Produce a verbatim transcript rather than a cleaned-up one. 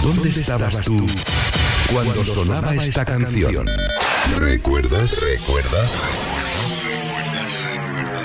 ¿Dónde estabas tú cuando sonaba esta canción? ¿Recuerdas? ¿Recuerdas?